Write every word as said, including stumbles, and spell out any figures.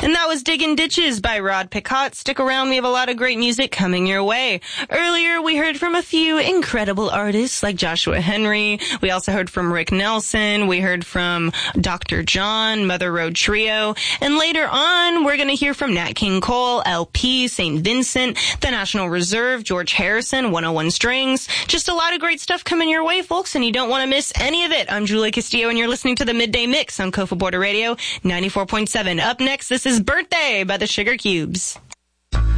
And that was Diggin' Ditches by Rod Picott. Stick around, we have a lot of great music coming your way. Earlier, we heard from a few incredible artists like Joshua Henry. We also heard from Rick Nelson. We heard from Doctor John, Mother Road Trio. And later on, we're going to hear from Nat King Cole, L P, Saint Vincent, The National Reserve, George Harrison, one oh one Strings. Just a lot of great stuff coming your way, folks, and you don't want to miss any of it. I'm Julie Castillo, and you're listening to the Midday Mix on Kofa Border Radio ninety-four point seven. Up next, this is Birthday by the Sugar Cubes.